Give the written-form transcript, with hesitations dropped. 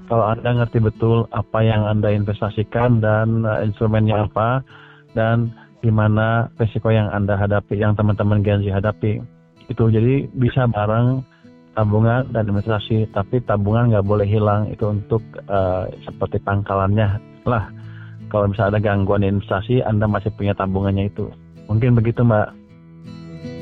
kalau Anda ngerti betul apa yang Anda investasikan dan instrumennya apa dan gimana risiko yang Anda hadapi, yang teman-teman Gen Z hadapi. Itu jadi bisa bareng tabungan dan investasi, tapi tabungan nggak boleh hilang, itu untuk seperti pangkalannya lah. Kalau misalnya ada gangguan investasi, Anda masih punya tabungannya itu. Mungkin begitu, Mbak.